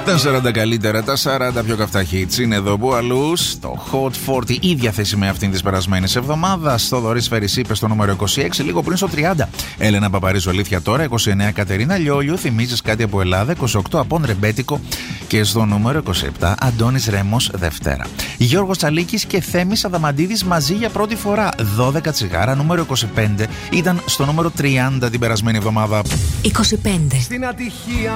Τα 40 καλύτερα, τα 40 πιο καυτά hits είναι εδώ που αλλού. Το Hot 40, ίδια θέση με αυτήν τη περασμένη εβδομάδα. Θοδωρής Φέρης είπε στο νούμερο 26, λίγο πριν στο 30. Έλενα Παπαρίζου, αλήθεια τώρα. 29 Κατερίνα Λιόλιου, θυμίζεις κάτι από Ελλάδα. 28 Απόν Ρεμπέτικο. Και στο νούμερο 27 Αντώνης Ρέμος Δευτέρα. Γιώργος Τσαλίκης και Θέμης Αδαμαντίδης μαζί για πρώτη φορά. 12 τσιγάρα, νούμερο 25. Ήταν στο νούμερο 30 την περασμένη εβδομάδα. 25. Στην ατυχία